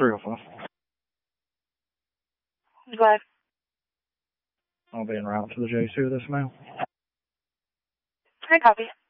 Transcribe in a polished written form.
305. Go ahead. I'll be en route to the JC with this mail. I copy.